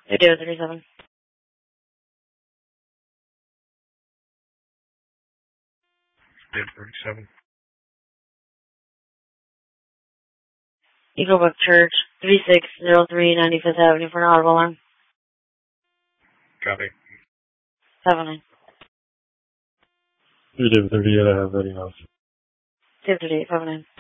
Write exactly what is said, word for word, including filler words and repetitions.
Video thirty-seven. Video thirty-seven. Eagle Brook Church, three six zero three ninety-fifth Avenue for an audible alarm. Copy. seven nine. Video thirty-eight, I have Eddie House. Two thirty-eight, seven nine.